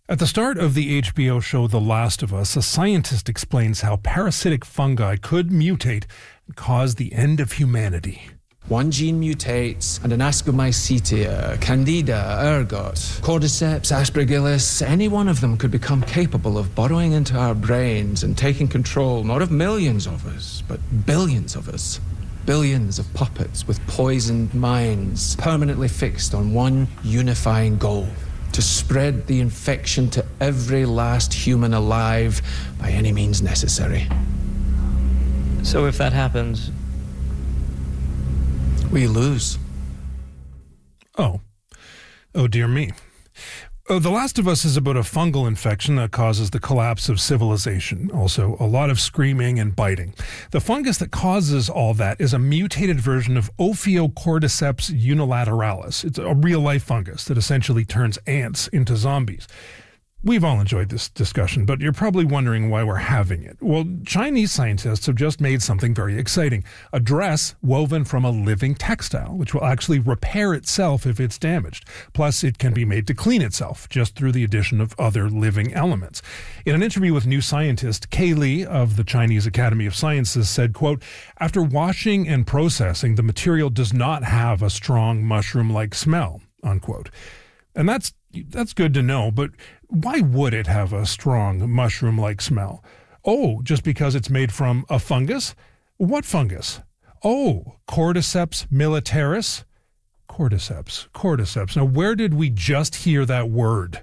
At the start of the HBO show The Last of Us, a scientist explains how parasitic fungi could mutate and cause the end of humanity. One gene mutates, and an Ascomycetia, Candida, ergot, Cordyceps, Aspergillus, any one of them could become capable of burrowing into our brains and taking control not of millions of us, but billions of us. Billions of puppets with poisoned minds, permanently fixed on one unifying goal: to spread the infection to every last human alive by any means necessary. So if that happens, we lose. Oh dear me. The Last of Us is about a fungal infection that causes the collapse of civilization. Also, a lot of screaming and biting. The fungus that causes all that is a mutated version of Ophiocordyceps unilateralis. It's a real-life fungus that essentially turns ants into zombies. We've all enjoyed this discussion, but you're probably wondering why we're having it. Well, Chinese scientists have just made something very exciting. A dress woven from a living textile, which will actually repair itself if it's damaged. Plus, it can be made to clean itself, just through the addition of other living elements. In an interview with New Scientist, Kay Li of the Chinese Academy of Sciences said, quote, "After washing and processing, the material does not have a strong mushroom-like smell," unquote. And that's good to know, but why would it have a strong mushroom-like smell? Oh, just because it's made from a fungus? What fungus? Oh, Cordyceps militaris? Cordyceps. Now, where did we just hear that word?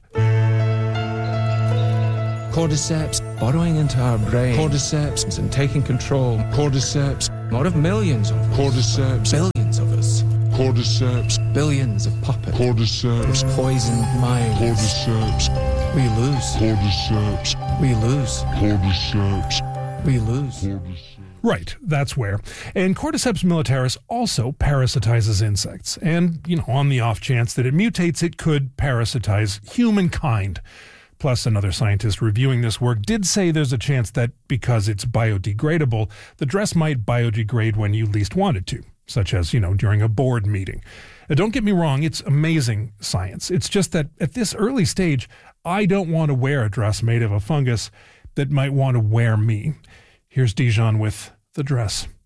Cordyceps burrowing into our brain. Cordyceps and taking control. Cordyceps, not of millions of us. Cordyceps, billions of us. Cordyceps, billions of puppets. Cordyceps, poisoned minds. Cordyceps, we lose. Cordyceps, we lose. Cordyceps, we lose. Right, that's where. And Cordyceps militaris also parasitizes insects. And, on the off chance that it mutates, it could parasitize humankind. Plus, another scientist reviewing this work did say there's a chance that because it's biodegradable, the dress might biodegrade when you least want it to, such as, during a board meeting. Now, don't get me wrong, it's amazing science. It's just that at this early stage, I don't want to wear a dress made of a fungus that might want to wear me. Here's Dijon with The Dress.